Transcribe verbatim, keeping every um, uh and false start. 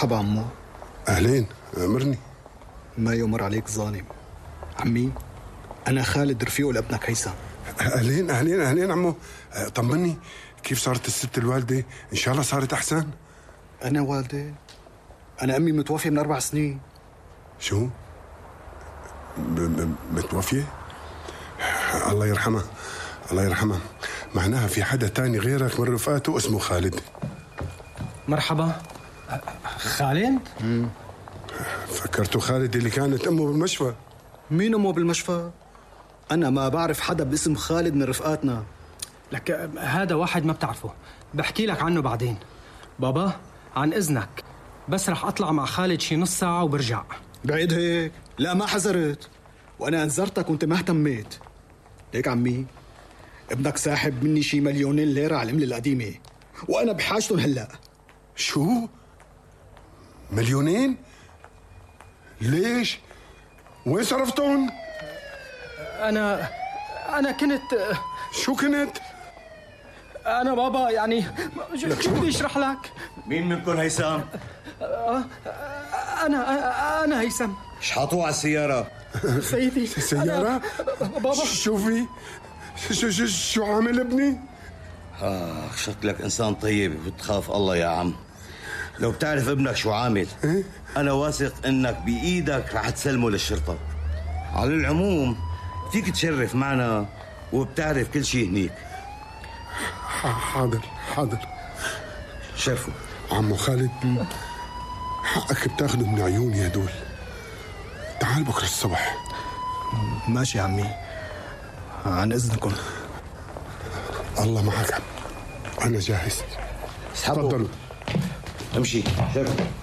مرحبا عمو. أهلين، أمرني. ما يمر عليك ظالم عمي، أنا خالد رفيقه لابنك هيثم. أهلين أهلين أهلين عمو، طمني كيف صارت الست الوالدة؟ إن شاء الله صارت أحسن. أنا والدة؟ أنا أمي متوفية من أربع سنين. شو؟ متوفية؟ الله يرحمها الله يرحمها. معناها في حدا تاني غيرك من رفقاته اسمه خالد. مرحبا. خالد؟ مم. فكرته خالد اللي كانت أمه بالمشفى. مين أمه بالمشفى؟ أنا ما بعرف حدا باسم خالد من رفقاتنا. لك هذا واحد ما بتعرفه، بحكي لك عنه بعدين. بابا عن إذنك، بس رح أطلع مع خالد شي نص ساعة وبرجع. بعيد هيك؟ لا ما حذرت، وأنا أنذرتك وأنت ما اهتميت. ليك عمي، ابنك ساحب مني شي مليونين ليرة على العملة القديمة، وأنا بحاجتهم هلأ. شو؟ مليونين؟ ليش؟ وين صرفتون؟ أنا أنا كنت شو كنت؟ أنا بابا يعني شو بدي أشرح لك؟ مين منكم هيثم؟ أنا أنا هيثم. شحطوه على السيارة. سيدي السيارة؟ بابا شوفي شو شو شو عامل ابني؟ آه شكلك إنسان طيب وبتخاف الله يا عم. لو بتعرف ابنك شو عامل إيه؟ أنا واثق إنك بإيدك رح تسلمه للشرطة. على العموم فيك تشرف معنا وبتعرف كل شيء هنيك. حاضر حاضر. شرفوا عمو خالد، حقك بتاخده من عيوني هدول. تعال بكرة الصبح. ماشي عمي، عن إذنكم. الله معك. أنا جاهز. تفضلوا امشي. شرفوا.